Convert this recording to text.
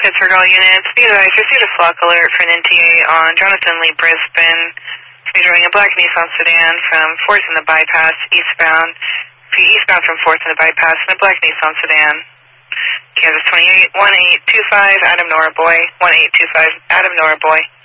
Pittsburgh all units. Be advised, received a flock alert for an NTA on Jonathan Lee Brisbane. Speeding a black Nissan sedan from 4th in the bypass eastbound. Eastbound from 4th in the bypass in a black Nissan sedan. Kansas 28, 1825, Adam Noraboy, 1825, Adam Noraboy.